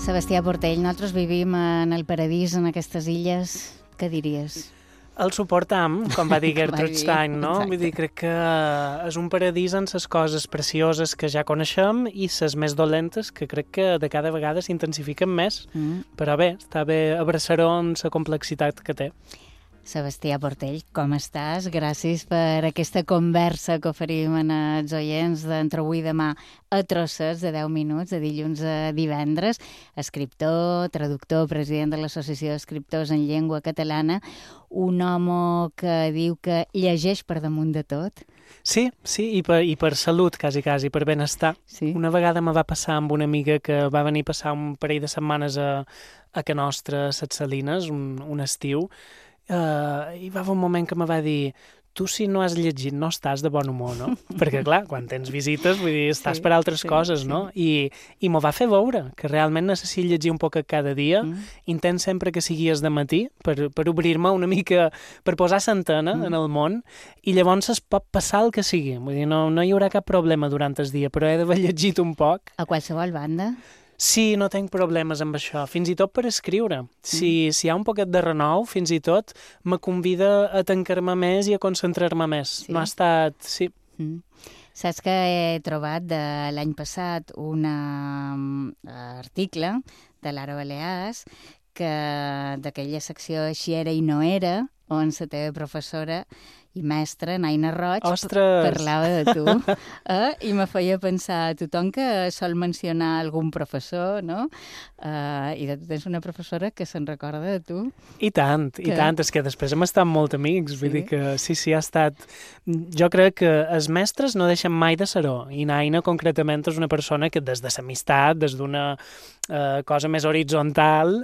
Sebastià Portell, nosaltres vivim en el paradís, en aquestes illes. Què diries? El suportam, com va dir Gertrude Stein, no? Exacte. Vull dir, crec que és un paradís en les coses precioses que ja coneixem i les més dolentes que crec que de cada vegada s'intensifiquen més. Però bé, està bé abraçar-ho amb la complexitat que té. Sebastià Portell, com estàs? Gràcies per aquesta conversa que oferim als oients d'entre avui i demà a trossets de 10 minuts, de dilluns a divendres. Escriptor, traductor, president de l'Associació d'Escriptors en Llengua Catalana, un home que diu que llegeix per damunt de tot. Sí, i per salut, quasi, per benestar. Sí. Una vegada me va passar amb una amiga que va venir a passar un parell de setmanes a Can Nostra, a Ses Salines, un estiu, i va haver un moment que me va dir: tu si no has llegit no estàs de bon humor, no? Perquè clar, quan tens visites, vull dir, estàs per altres coses, no? I m'ho va fer veure, que realment necessito llegir un poc cada dia, intent sempre que sigui de matí, per obrir-me una mica, per posar l'antena en el món, i llavors es pot passar el que sigui, vull dir, no hi haurà cap problema durant el dia, però he d'haver llegit un poc. A qualsevol banda? Sí, no tinc problemes amb això, fins i tot per escriure. Si hi ha un poquet de renou, fins i tot me convida a tancar-me més i a concentrar-me més. Sí? No ha estat... Sí. Saps que he trobat de l'any passat un article de Lara Balears d'aquella secció Així era i no era, on la teva professora i mestra, Naina Roig, parlava de tu, i me feia pensar a tothom que sol mencionar algun professor, no? I tu tens una professora que se'n recorda de tu. I tant, és que després hem estat molt amics, vull dir que sí, ha estat... Jo crec que els mestres no deixen mai de ser-ho, i Naina concretament és una persona que des de l'amistat, des d'una cosa més horitzontal,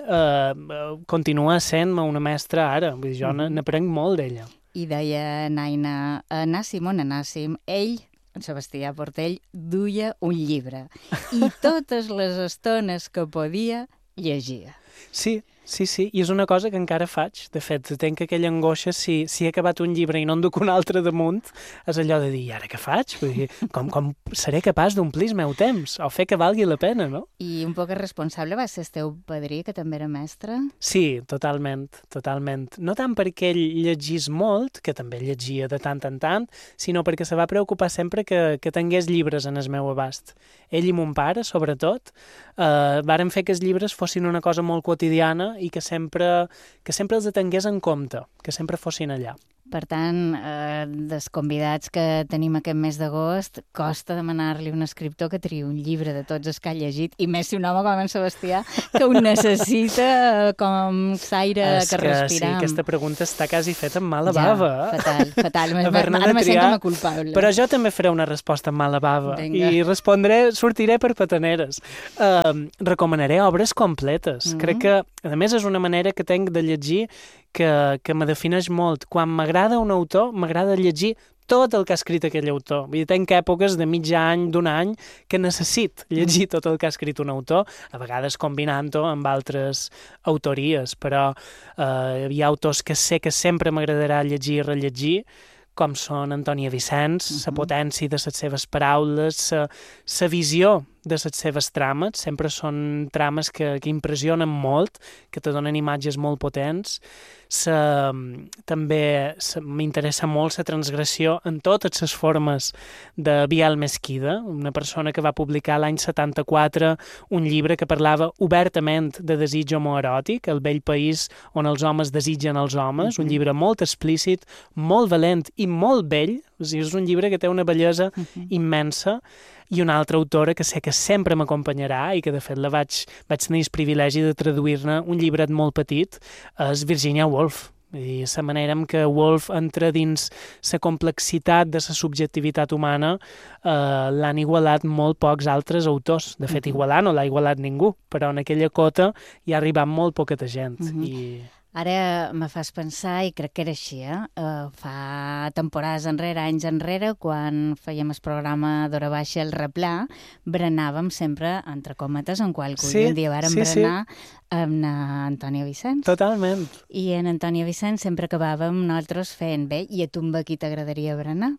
continua sent una mestra ara, vull dir, jo n'aprenc molt d'ella. I deia Naina, anàssim on anàssim, ell, en Sebastià Portell, duia un llibre i totes les estones que podia llegia. Sí, i és una cosa que encara faig. De fet, tenc aquella angoixa, si he acabat un llibre i no en duc un altre damunt, és allò de dir, i ara què faig? Vull dir, com seré capaç d'omplir el meu temps o fer que valgui la pena, no? I un poc responsable va ser el teu padrí, que també era mestre? Sí, totalment. No tant perquè ell llegís molt, que també llegia de tant en tant, sinó perquè se va preocupar sempre que tingués llibres en el meu abast. Ell i mon pare, sobretot, varen fer que els llibres fossin una cosa molt quotidiana i que sempre els tingués en compte, que sempre fossin allà. Per tant, dels convidats que tenim aquest mes d'agost, costa demanar-li a un escriptor que triï un llibre de tots els que ha llegit, i més si un home com en Sebastià, que ho necessita com l'aire que respiram. Sí, aquesta pregunta està quasi feta amb mala bava. Fatal. Ara me sento com a culpable. Però jo també faré una resposta amb mala bava. Vinga. I sortiré per petaneres. Recomanaré obres completes. Crec que, a més, és una manera que tinc de llegir que me defineix molt. Quan m'agrada un autor, m'agrada llegir tot el que ha escrit aquell autor. Vull dir, tinc èpoques de mig any, d'un any, que necessit llegir tot el que ha escrit un autor, a vegades combinant-ho amb altres autories, però hi ha autors que sé que sempre m'agradarà llegir i rellegir, com són Antònia Vicens, la potència de les seves paraules, la visió de les seves trames, sempre són trames que impressionen molt, que te donen imatges molt potents. També m'interessa molt la transgressió en totes les formes de Biel Mesquida, una persona que va publicar l'any 74 un llibre que parlava obertament de desig homoeròtic, El vell país on els homes desitgen els homes, un llibre molt explícit, molt valent i molt bell. O sigui, és un llibre que té una bellesa immensa. I una altra autora que sé que sempre m'acompanyarà i que, de fet, vaig tenir el privilegi de traduir-ne un llibret molt petit, és Virginia Woolf. I la manera en què Woolf entra dins la complexitat de la subjectivitat humana l'han igualat molt pocs altres autors. De fet, igualar no l'ha igualat ningú, però en aquella cota hi ha arribat molt poqueta gent. Ara me fas pensar, i crec que era així, fa temporades enrere, anys enrere, quan fèiem el programa d'Hora Baixa, el Replà, berenàvem sempre, entre còmetes, en qualsevol un dia vàrem berenar amb Antònia Vicens. Totalment. I en Antònia Vicens sempre acabàvem nosaltres fent bé, i a tu amb qui t'agradaria berenar?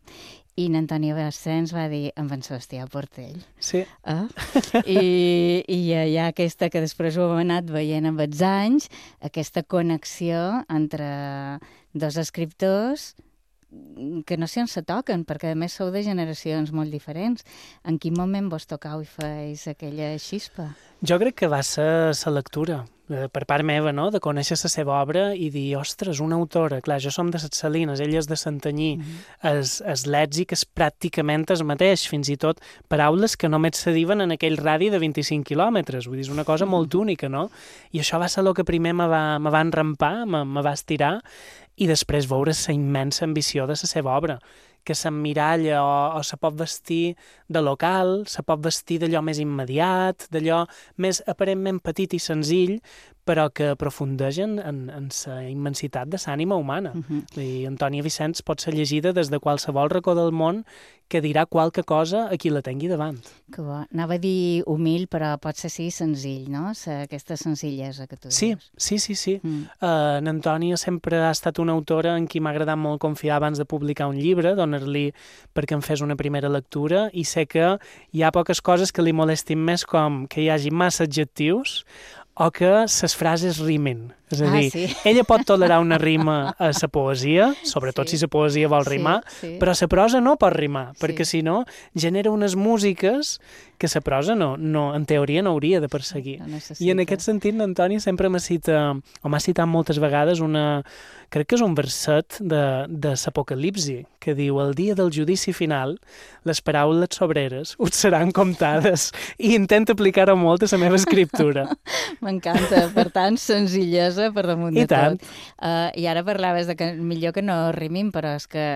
I n'Antònia Vicens va dir amb en Sebastià Portell. Sí. I hi ha aquesta que després ho hem anat veient amb els anys, aquesta connexió entre dos escriptors que no sé on se toquen, perquè a més sou de generacions molt diferents. En quin moment vos tocau i feis aquella xispa? Jo crec que va ser la lectura, per part meva, no?, de conèixer la seva obra i dir, ostres, una autora, clar, jo som de Ses Salines, ella és de Santanyí, el lèxic és pràcticament el mateix, fins i tot paraules que només se diuen en aquell radi de 25 quilòmetres, vull dir, és una cosa molt única, no? I això va ser el que primer me va enrampar, me va estirar, i després veure la immensa ambició de la seva obra, que s'emmiralla o se pot vestir de local, se pot vestir d'allò més immediat, d'allò més aparentment petit i senzill, però que aprofundeixen en la immensitat de l'ànima humana. I Antònia Vicens pot ser llegida des de qualsevol racó del món que dirà qualque cosa a qui la tingui davant. Que bo. Anava a dir humil, però pot ser sí senzill, no? Aquesta senzillesa que tu dius. Sí. N'Antònia sempre ha estat una autora en qui m'ha agradat molt confiar abans de publicar un llibre, donar-li perquè em fes una primera lectura, i sé que hi ha poques coses que li molestin més, com que hi hagi massa adjectius o que les frases rimen. És a dir, ella pot tolerar una rima a la poesia, sobretot si la poesia vol rimar, però la prosa no pot rimar, perquè si no genera unes músiques que la prosa no, en teoria no hauria de perseguir. I en aquest sentit l'Antònia sempre m'ha citat moltes vegades crec que és un verset de l'Apocalipsi, que diu: el dia del judici final, les paraules sobreres us seran comptades, i intento aplicar-ho molt a la meva escriptura. M'encanta, per tant, senzillesa per damunt de tot. I ara parlaves de que millor que no rimin, però és que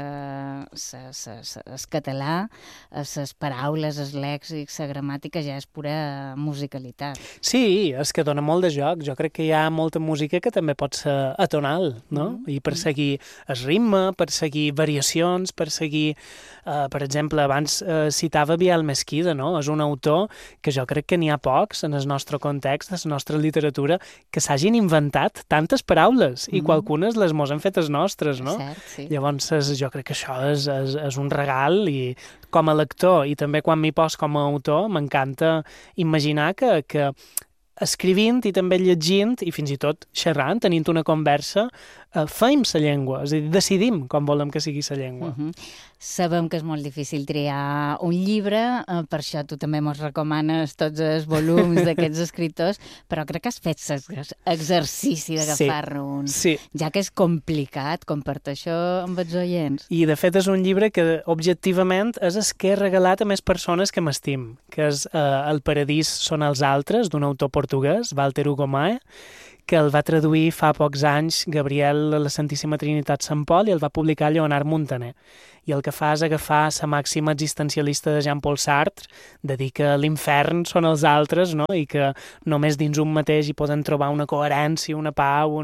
el català, les paraules, els lèxics, la gramàtica ja és pura musicalitat. Sí, és que dona molt de joc. Jo crec que hi ha molta música que també pot ser atonal, no? I perseguir el ritme, perseguir variacions, perseguir... per exemple, abans citava Biel Mesquida, no? És un autor que jo crec que n'hi ha pocs en el nostre context, en la nostra literatura, que s'hagin inventat tantes paraules i qualcunes les mos han fetes nostres, no? Cert, sí. Llavors, jo crec que això és un regal, i com a lector i també quan m'hi pos com a autor m'encanta imaginar que escrivint i també llegint i fins i tot xerrant, tenint una conversa, feim la llengua, és a dir, decidim com volem que sigui la llengua. Sabem que és molt difícil triar un llibre, per això tu també mos recomanes tots els volums d'aquests escriptors, però crec que has fet l'exercici d'agafar-ne un. Sí. Ja que és complicat, comparteixo amb els oients. I de fet és un llibre que objectivament és el que he regalat a més persones que m'estim, que és El paradís són els altres, d'un autor portuguès, Walter Hugo Mae, que el va traduir fa pocs anys Gabriel a la Santíssima Trinitat Sant Pol i el va publicar Lleonard Montaner. I el que fa és agafar la màxima existencialista de Jean-Paul Sartre, de dir que l'infern són els altres, no? I que només dins un mateix hi poden trobar una coherència, una pau,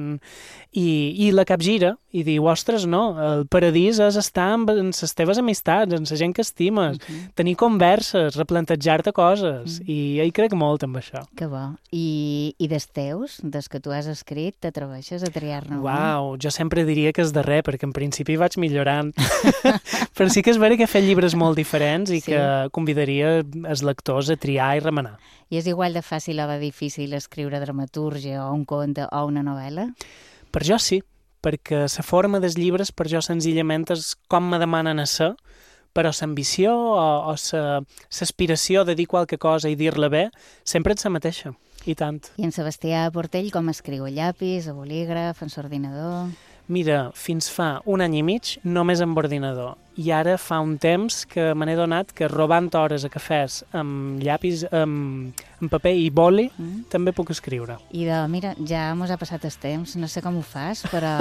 i la capgira, i diu, ostres, no, el paradís és estar amb les teves amistats, amb la gent que estimes, tenir converses, replantejar-te coses, i hi crec molt amb això. Que bo. I dels teus, des que tu has escrit, t'atreveixes a triar-ne un? Uau, jo sempre diria que és darrer, perquè en principi vaig millorant. Però sí que és vera que he fet llibres molt diferents i que convidaria els lectors a triar i remenar. I és igual de fàcil o de difícil escriure dramatúrgia o un conte o una novel·la? Per jo sí, perquè la forma dels llibres per jo senzillament és com me demanen a ser, però l'ambició o l'aspiració de dir qualque cosa i dir-la bé sempre és la mateixa, i tant. I en Sebastià Portell com escriu? A llapis, a bolígraf, en l'ordinador? Mira, fins fa un any i mig només amb ordinador. I ara fa un temps que me n'he donat que robant hores a cafès amb llapis, amb paper i boli, també puc escriure. I mira, ja mos ha passat el temps, no sé com ho fas, però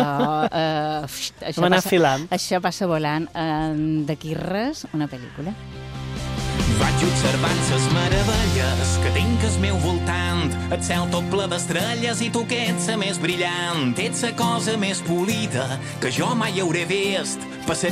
això passa volant. D'aquí res, una pel·lícula. Vaig observant ses meravelles que tinc al meu voltant. El cel tot ple d'estrelles i tu que ets la més brillant. Ets la cosa més polida que jo mai hauré vist.